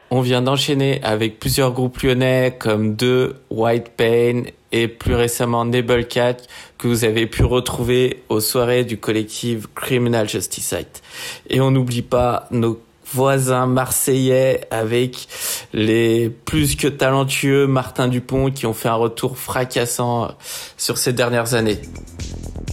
On vient d'enchaîner avec plusieurs groupes lyonnais comme The White Pain et plus récemment Nebelcat que vous avez pu retrouver aux soirées du collectif Criminal Justice Act. Et on n'oublie pas nos voisins marseillais avec les plus que talentueux Martin Dupont qui ont fait un retour fracassant sur ces dernières années.